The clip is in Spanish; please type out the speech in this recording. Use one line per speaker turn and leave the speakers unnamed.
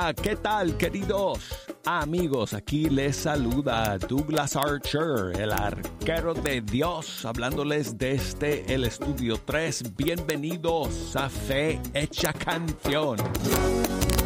Hola, ¿qué tal, queridos amigos? Aquí les saluda Douglas Archer, el arquero de Dios, hablándoles desde el estudio 3. Bienvenidos a Fe Hecha Canción.